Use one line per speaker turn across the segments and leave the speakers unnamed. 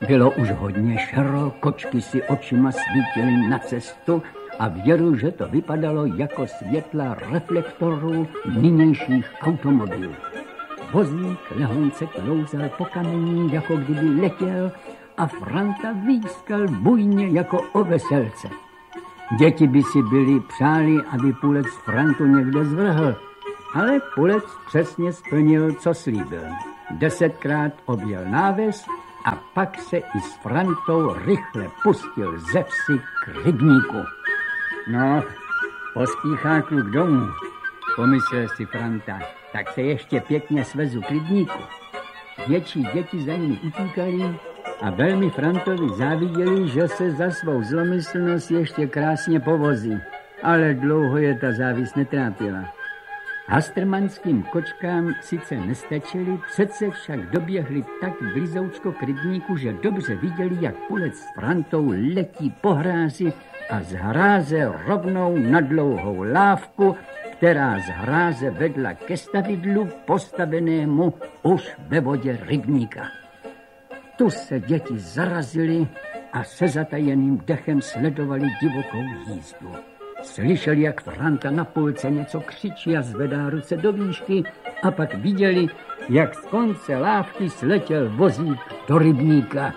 Bylo už hodně šero, kočky si očima svítily na cestu a věru, že to vypadalo jako světla reflektorů nynějších automobilů. Vozík lehonce klouzal po kamení, jako kdyby letěl, a Franta výskal bujně jako o veselce. Děti by si byli přáli, aby Pulec Frantu někde zvrhl, ale Pulec přesně splnil, co slíbil. 10krát objel náves a pak se i s Frantou rychle pustil ze vsi k rybníku. No, pospíchá kluk domů, pomyslel si Franta, tak se ještě pěkně svezu k rybníku. Větší děti za nimi utíkali a velmi Frantovi záviděli, že se za svou zlomyslnost ještě krásně povozí, ale dlouho je ta závis netrápila. Hastrmanským kočkám sice nestačili, přece však doběhli tak blizoučko k rybníku, že dobře viděli, jak Pulec s Frantou letí po hrázi a z hráze rovnou na dlouhou lávku, která z hráze vedla ke stavidlu postavenému už ve vodě rybníka. Tu se děti zarazili a se zatajeným dechem sledovali divokou jízdu. Slyšeli, jak Franta na půlce něco křičí a zvedá ruce do výšky, a pak viděli, jak z konce lávky sletěl vozík do rybníka.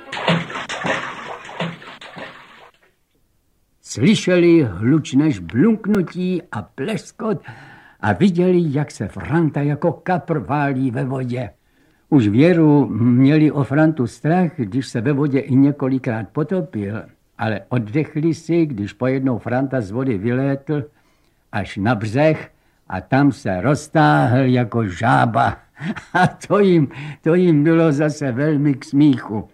Slyšeli hlučné žblunknutí a pleskot a viděli, jak se Franta jako kapr válí ve vodě. Už věru měli o Frantu strach, když se ve vodě i několikrát potopil, ale oddechli si, když pojednou Franta z vody vylétl až na břeh a tam se roztáhl jako žába. A to jim bylo zase velmi k smíchu.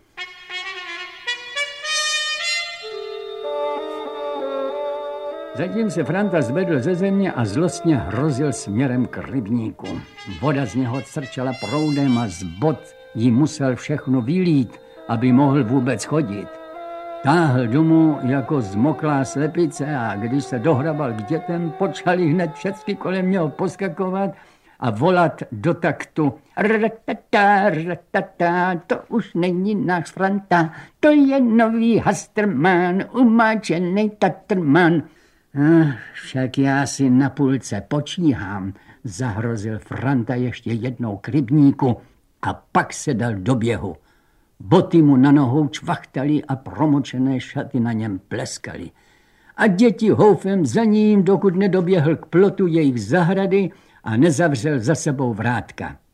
Zatím se Franta zvedl ze země a zlostně hrozil směrem k rybníku. Voda z něho crčela proudem a z bot jí musel všechno vylít, aby mohl vůbec chodit. Táhl domů jako zmoklá slepice a když se dohrabal k dětem, počali hned všechny kolem něho poskakovat a volat do taktu. Ratata, ratata, to už není náš Franta, to je nový Hastrman, umáčený Tatrman. Však já si na půlce počíhám, zahrozil Franta ještě jednou k rybníku a pak se dal do běhu. Boty mu na nohou čvachtali a promočené šaty na něm pleskaly. A děti houfem za ním, dokud nedoběhl k plotu jejich zahrady a nezavřel za sebou vrátka.